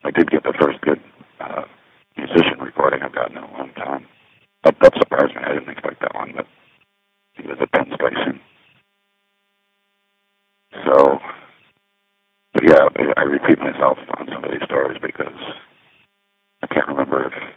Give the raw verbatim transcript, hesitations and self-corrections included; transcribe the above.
I did get the first good uh, musician recording I've gotten in a long time. That, that surprised me. I didn't expect that one, but he was at Penn Station. So, but yeah, I repeat myself on some of these stories because I can't remember if